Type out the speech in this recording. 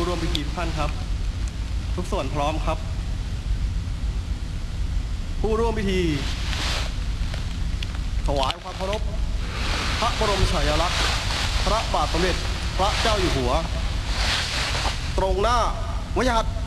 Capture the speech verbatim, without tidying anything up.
ร่วมพิธีทุกท่านครับทุกส่วนพร้อมครับผู้ร่วมพิธีถวายความเคารพพระบรมฉายาลักษณ์พระบาทสมเด็จพระเจ้าอยู่หัวตรงหน้าวิหาร